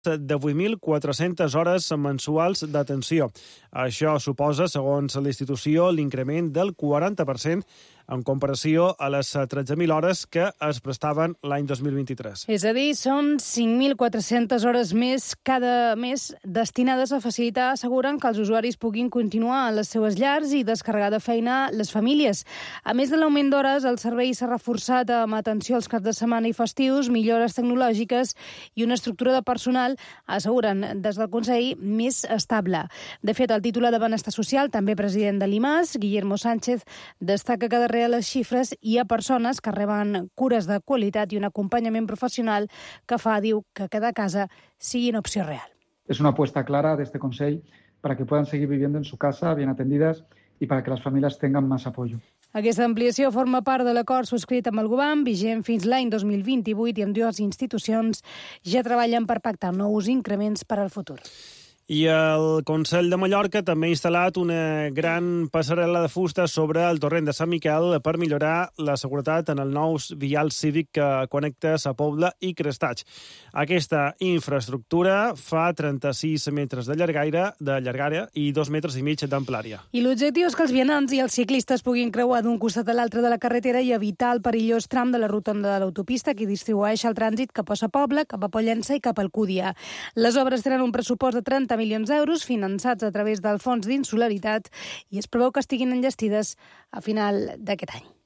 de 8.400 hores mensuals d'atenció. Això suposa, segons la institució, l'increment del 40% en comparació a les 13.000 hores que es prestaven l'any 2023. És a dir, són 5.400 hores més cada mes destinades a facilitar, asseguren, que els usuaris puguin continuar a les seues llars i descarregar de feina les famílies. A més de l'augment d'hores, el servei s'ha reforçat amb atenció als caps de setmana i festius, millores tecnològiques i una estructura de personal, asseguren des del Consell, més estable. De fet, el titular de Benestar Social, també president de l'IMAS, Guillermo Sánchez, destaca que darrere les xifres hi ha persones que reben cures de qualitat i un acompanyament professional que fa, diu, que quedar a casa sigui una opció real. Es una apuesta clara de este Consell para que puedan seguir viviendo en su casa, bien atendidas, y para que las familias tengan más apoyo. Aquesta ampliació forma part de l'acord subscrit amb el govern, vigent fins l'any 2028, i amb dues institucions ja treballen per pactar nous increments per al futur. I el Consell de Mallorca també ha instal·lat una gran passarel·la de fusta sobre el torrent de Sant Miquel per millorar la seguretat en el nou vial cívic que connecta Sa Pobla i Crestalls. Aquesta infraestructura fa 36 metres de llargària i 2,5 metres d'amplària. I l'objectiu és que els vianants i els ciclistes puguin creuar d'un costat a l'altre de la carretera i evitar el perillós tram de la rotonda de l'autopista que distribueix el trànsit cap a Sa Pobla, cap a Pollença i cap a Alcúdia. Les obres tenen un pressupost de 30 milions d'euros finançats a través del Fons d'Insularitat i es preveu que estiguin enllestides a final d'aquest any.